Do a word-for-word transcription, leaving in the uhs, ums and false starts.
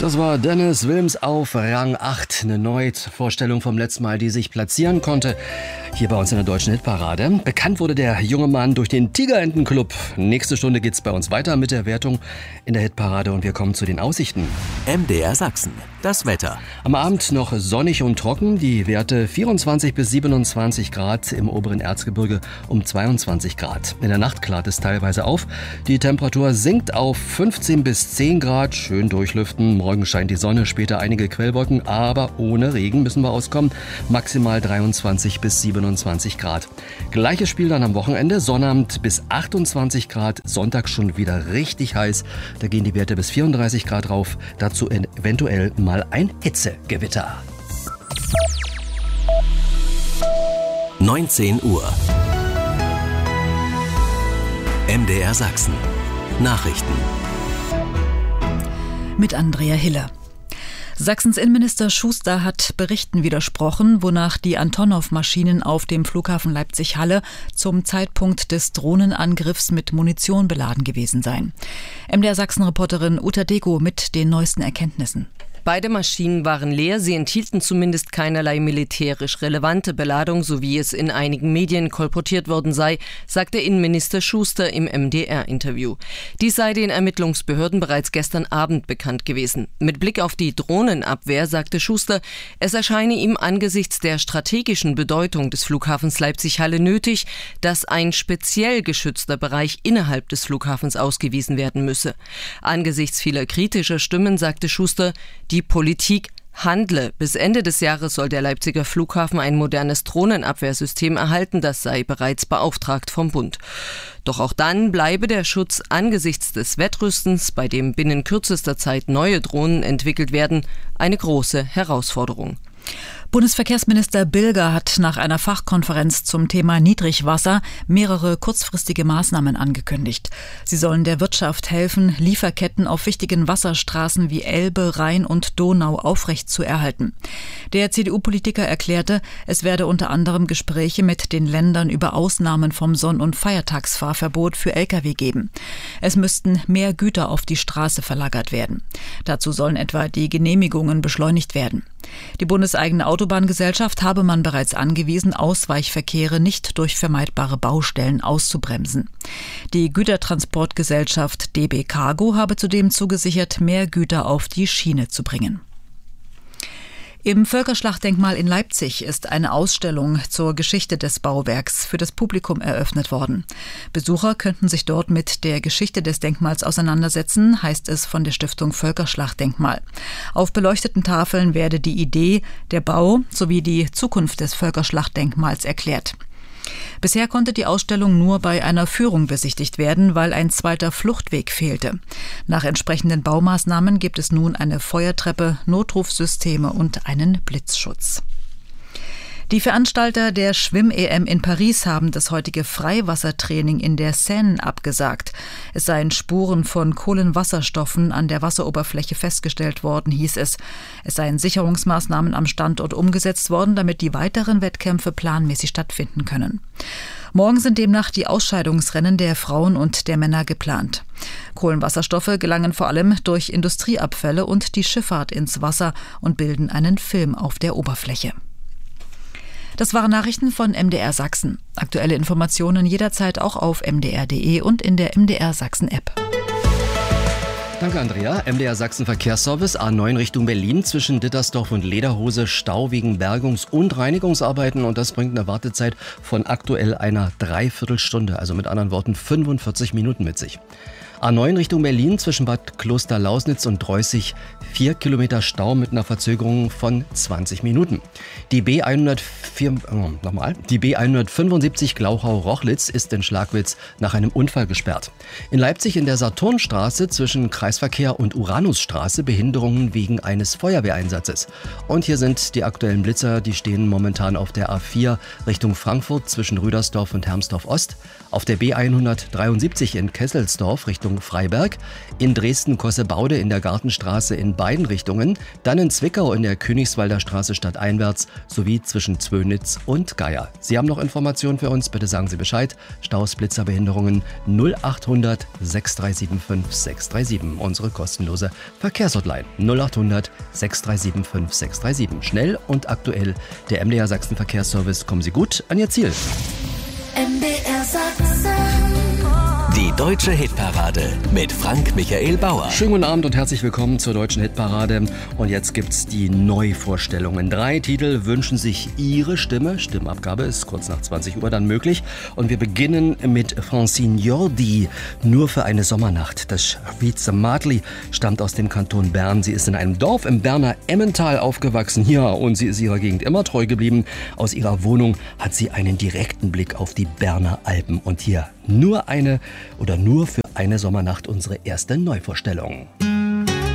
Das war Dennis Wilms auf Rang acht. Eine neue Vorstellung vom letzten Mal, die sich platzieren konnte. Hier bei uns in der deutschen Hitparade. Bekannt wurde der junge Mann durch den Tigerentenclub. Nächste Stunde geht's bei uns weiter mit der Wertung in der Hitparade und wir kommen zu den Aussichten. M D R Sachsen, das Wetter. Am Abend noch sonnig und trocken. Die Werte vierundzwanzig bis siebenundzwanzig Grad, im oberen Erzgebirge um zweiundzwanzig Grad. In der Nacht klart es teilweise auf. Die Temperatur sinkt auf fünfzehn bis zehn Grad. Schön durchlüften. Morgen scheint die Sonne, später einige Quellwolken, aber ohne Regen müssen wir auskommen. Maximal dreiundzwanzig bis siebenundzwanzig Grad. Gleiches Spiel dann am Wochenende. Sonnabend bis achtundzwanzig Grad. Sonntag schon wieder richtig heiß. Da gehen die Werte bis vierunddreißig Grad rauf. Dazu eventuell mal ein Hitzegewitter. neunzehn Uhr. M D R Sachsen. Nachrichten. Mit Andrea Hiller. Sachsens Innenminister Schuster hat Berichten widersprochen, wonach die Antonov-Maschinen auf dem Flughafen Leipzig-Halle zum Zeitpunkt des Drohnenangriffs mit Munition beladen gewesen seien. M D R Sachsen-Reporterin Uta Dego mit den neuesten Erkenntnissen. Beide Maschinen waren leer, sie enthielten zumindest keinerlei militärisch relevante Beladung, so wie es in einigen Medien kolportiert worden sei, sagte Innenminister Schuster im M D R-Interview. Dies sei den Ermittlungsbehörden bereits gestern Abend bekannt gewesen. Mit Blick auf die Drohnenabwehr sagte Schuster, es erscheine ihm angesichts der strategischen Bedeutung des Flughafens Leipzig-Halle nötig, dass ein speziell geschützter Bereich innerhalb des Flughafens ausgewiesen werden müsse. Angesichts vieler kritischer Stimmen sagte Schuster, die Politik handle. Bis Ende des Jahres soll der Leipziger Flughafen ein modernes Drohnenabwehrsystem erhalten, das sei bereits beauftragt vom Bund. Doch auch dann bleibe der Schutz angesichts des Wettrüstens, bei dem binnen kürzester Zeit neue Drohnen entwickelt werden, eine große Herausforderung. Bundesverkehrsminister Bilger hat nach einer Fachkonferenz zum Thema Niedrigwasser mehrere kurzfristige Maßnahmen angekündigt. Sie sollen der Wirtschaft helfen, Lieferketten auf wichtigen Wasserstraßen wie Elbe, Rhein und Donau aufrechtzuerhalten. Der C D U-Politiker erklärte, es werde unter anderem Gespräche mit den Ländern über Ausnahmen vom Sonn- und Feiertagsfahrverbot für L K W geben. Es müssten mehr Güter auf die Straße verlagert werden. Dazu sollen etwa die Genehmigungen beschleunigt werden. Die bundeseigene Autobahngesellschaft habe man bereits angewiesen, Ausweichverkehre nicht durch vermeidbare Baustellen auszubremsen. Die Gütertransportgesellschaft D B Cargo habe zudem zugesichert, mehr Güter auf die Schiene zu bringen. Im Völkerschlachtdenkmal in Leipzig ist eine Ausstellung zur Geschichte des Bauwerks für das Publikum eröffnet worden. Besucher könnten sich dort mit der Geschichte des Denkmals auseinandersetzen, heißt es von der Stiftung Völkerschlachtdenkmal. Auf beleuchteten Tafeln werde die Idee, der Bau sowie die Zukunft des Völkerschlachtdenkmals erklärt. Bisher konnte die Ausstellung nur bei einer Führung besichtigt werden, weil ein zweiter Fluchtweg fehlte. Nach entsprechenden Baumaßnahmen gibt es nun eine Feuertreppe, Notrufsysteme und einen Blitzschutz. Die Veranstalter der Schwimm-E M in Paris haben das heutige Freiwassertraining in der Seine abgesagt. Es seien Spuren von Kohlenwasserstoffen an der Wasseroberfläche festgestellt worden, hieß es. Es seien Sicherungsmaßnahmen am Standort umgesetzt worden, damit die weiteren Wettkämpfe planmäßig stattfinden können. Morgen sind demnach die Ausscheidungsrennen der Frauen und der Männer geplant. Kohlenwasserstoffe gelangen vor allem durch Industrieabfälle und die Schifffahrt ins Wasser und bilden einen Film auf der Oberfläche. Das waren Nachrichten von M D R Sachsen. Aktuelle Informationen jederzeit auch auf m d r punkt d e und in der M D R Sachsen App. Danke, Andrea. M D R Sachsen Verkehrsservice A neun Richtung Berlin zwischen Dittersdorf und Lederhose Stau wegen Bergungs- und Reinigungsarbeiten und das bringt eine Wartezeit von aktuell einer Dreiviertelstunde, also mit anderen Worten fünfundvierzig Minuten mit sich. A neun Richtung Berlin zwischen Bad Klosterlausnitz und Dreußig vier Kilometer Stau mit einer Verzögerung von zwanzig Minuten. Die B hundertvier, oh, nochmal, die B hundertfünfundsiebzig Glauchau-Rochlitz ist in Schlagwitz nach einem Unfall gesperrt. In Leipzig in der Saturnstraße zwischen Kreisverkehr und Uranusstraße Behinderungen wegen eines Feuerwehreinsatzes. Und hier sind die aktuellen Blitzer, die stehen momentan auf der A vier Richtung Frankfurt zwischen Rüdersdorf und Hermsdorf Ost, auf der B hundertdreiundsiebzig in Kesselsdorf Richtung Richtung Freiberg, in Dresden-Kossebaude in der Gartenstraße in beiden Richtungen, dann in Zwickau in der Königswalder Straße stadteinwärts sowie zwischen Zwönitz und Geier. Sie haben noch Informationen für uns? Bitte sagen Sie Bescheid. Staus, Blitzer, Behinderungen null achthundert, sechs drei sieben fünf, sechs drei sieben. Unsere kostenlose Verkehrshotline null achthundert, sechs drei sieben fünf, sechs drei sieben. Schnell und aktuell der M D R Sachsen Verkehrsservice. Kommen Sie gut an Ihr Ziel. M D R Sachsen. Die deutsche Hitparade mit Frank Michael Bauer. Schönen guten Abend und herzlich willkommen zur deutschen Hitparade. Und jetzt gibt's die Neuvorstellungen. Drei Titel wünschen sich Ihre Stimme. Stimmabgabe ist kurz nach zwanzig Uhr dann möglich. Und wir beginnen mit Francine Jordi. Nur für eine Sommernacht. Das Schwyzer Madli stammt aus dem Kanton Bern. Sie ist in einem Dorf im Berner Emmental aufgewachsen. Ja, und sie ist ihrer Gegend immer treu geblieben. Aus ihrer Wohnung hat sie einen direkten Blick auf die Berner Alpen. Und hier nur eine oder nur für eine Sommernacht unsere erste Neuvorstellung.